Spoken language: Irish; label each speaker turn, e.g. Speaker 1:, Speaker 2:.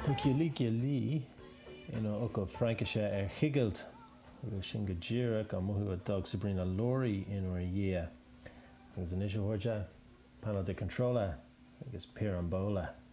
Speaker 1: Tá ciallaigh lí ina oca Frankishe chigailt agus sin go ddíreach an mothu a dog Sabrina Laurie inar dhé agus an isisiúirte panel de controla agus Pierre Ambola.